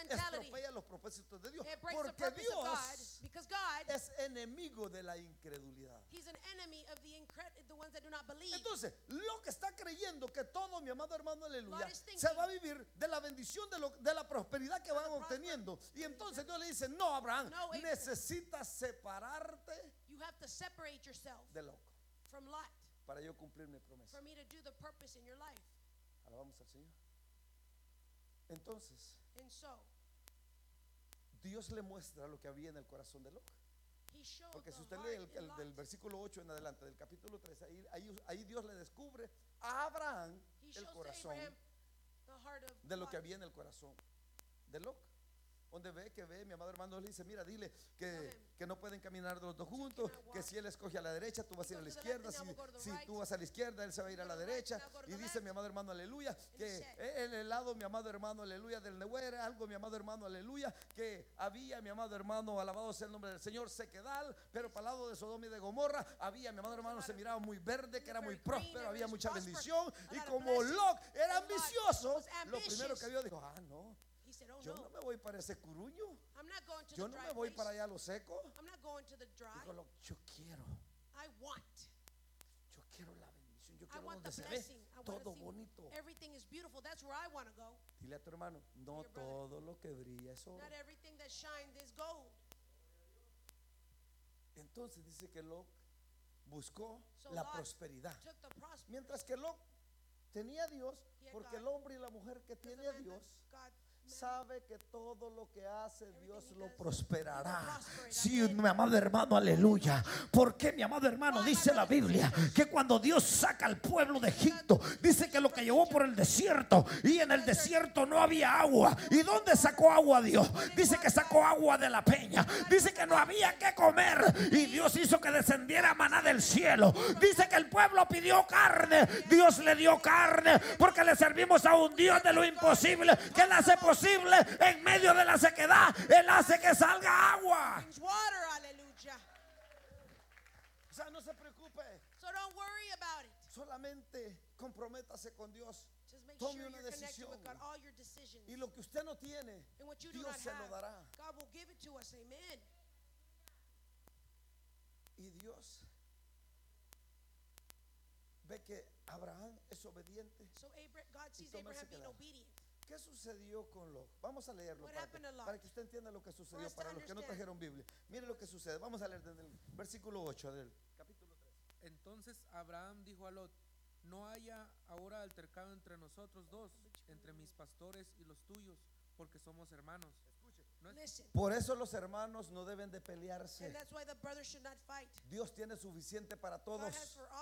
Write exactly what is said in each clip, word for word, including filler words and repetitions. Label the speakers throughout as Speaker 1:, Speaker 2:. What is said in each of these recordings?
Speaker 1: estropea los propósitos de Dios, porque Dios es enemigo de la incredulidad. Entonces, lo que está creyendo que todo, mi amado hermano, aleluya, se va a vivir de la bendición, de, lo, de la prosperidad que van obteniendo. Y entonces Dios le dice: no, Abraham, necesitas separarte de Lot para yo cumplir mi promesa. Alabamos al Señor. Entonces, Dios le muestra lo que había en el corazón de Lot. Porque si usted lee el, el, del versículo ocho en adelante, del capítulo tres, ahí, ahí, ahí Dios le descubre a Abraham el corazón de lo que había en el corazón de Lot. Donde ve que ve, mi amado hermano, le dice: mira, dile que, que no pueden caminar los dos juntos, que si él escoge a la derecha, tú vas a ir a la izquierda, si, si tú vas a la izquierda, él se va a ir a la derecha. Y dice, mi amado hermano, aleluya, que en el lado, mi amado hermano, aleluya, del Nehué era algo, mi amado hermano, aleluya, que había, mi amado hermano, alabado sea el nombre del Señor, sequedal, pero para el lado de Sodoma y de Gomorra había, mi amado hermano, se miraba muy verde, que era muy próspero, había mucha bendición. Y como Lot era ambicioso, lo primero que vio, dijo: ah, no, yo no me voy para ese curuño, yo no me voy para allá a lo seco. Dijo Lot: yo quiero, yo quiero la bendición, yo quiero donde se ve todo bonito. Dile a tu hermano: no todo lo que brilla es oro. Entonces dice que Lot buscó la prosperidad, mientras que Lot tenía a Dios, porque el hombre y la mujer que tiene a Dios sabe que todo lo que hace Dios lo prosperará. Sí, mi amado hermano, aleluya. Porque, mi amado hermano, dice la Biblia que cuando Dios saca al pueblo de Egipto, dice que lo que llevó por el desierto, y en el desierto no había agua. ¿Y dónde sacó agua Dios? Dice que sacó agua de la peña. Dice que no había que comer, y Dios hizo que descendiera maná del cielo. Dice que el pueblo pidió carne, Dios le dio carne, porque le servimos a un Dios de lo imposible, que le hace posible en medio de la sequedad. Él hace que salga agua. O sea, no se preocupe, solamente comprométase con Dios, tome una decisión, y lo que usted no tiene, Dios se lo dará. Y Dios ve que Abraham es obediente, y toma sequedad. ¿Qué sucedió con Lot? Vamos a leerlo para que, para que usted entienda lo que sucedió. Para los que no trajeron Biblia, mire lo que sucede. Vamos a leer desde el versículo ocho del capítulo tres.
Speaker 2: Entonces Abraham dijo a Lot: no haya ahora altercado entre nosotros dos, entre mis pastores y los tuyos, porque somos hermanos. No es...
Speaker 1: Por eso los hermanos no deben de pelearse. Dios tiene suficiente para todos.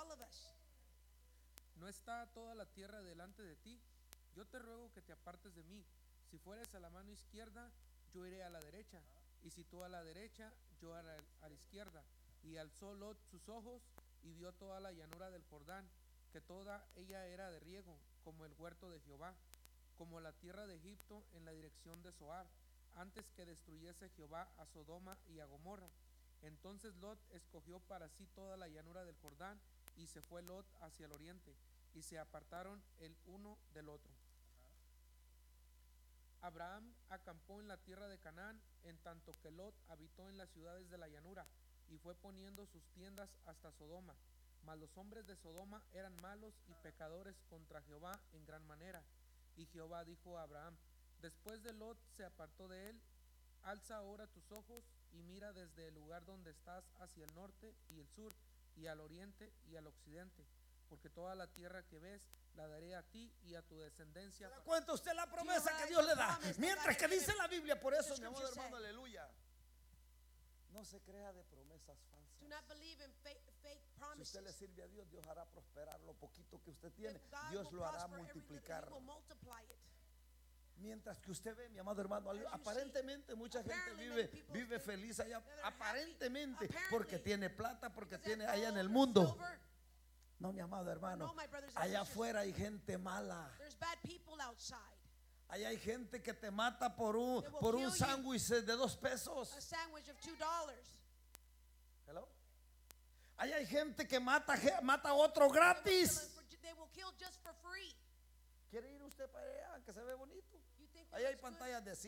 Speaker 2: ¿No está toda la tierra delante de ti? Yo te ruego que te apartes de mí. Si fueres a la mano izquierda, yo iré a la derecha, y si tú a la derecha, yo a la, a la izquierda. Y alzó Lot sus ojos y vio toda la llanura del Jordán, que toda ella era de riego, como el huerto de Jehová, como la tierra de Egipto en la dirección de Zoar, antes que destruyese Jehová a Sodoma y a Gomorra. Entonces Lot escogió para sí toda la llanura del Jordán, y se fue Lot hacia el oriente, y se apartaron el uno del otro. Abraham acampó en la tierra de Canaán, en tanto que Lot habitó en las ciudades de la llanura, y fue poniendo sus tiendas hasta Sodoma. Mas los hombres de Sodoma eran malos y pecadores contra Jehová en gran manera. Y Jehová dijo a Abraham, después de Lot se apartó de él: alza ahora tus ojos y mira desde el lugar donde estás hacia el norte y el sur, y al oriente y al occidente, porque toda la tierra que ves la daré a ti y a tu descendencia.
Speaker 1: ¿Se da cuenta usted la promesa que Dios le da? Mientras que dice la Biblia, por eso, mi amado hermano, aleluya, no se crea de promesas falsas. Si usted le sirve a Dios, Dios hará prosperar lo poquito que usted tiene, Dios lo hará multiplicar. Mientras que usted ve, mi amado hermano, aparentemente mucha gente vive, vive feliz allá, aparentemente, porque tiene plata, porque tiene allá en el mundo. No, mi amado hermano, allá afuera hay gente mala. Allá hay gente que te mata por un, por un sándwich de dos pesos. Hello. Allá hay gente que mata, mata a otro gratis. ¿Quiere ir usted para allá, que se ve bonito? Allá hay pantallas de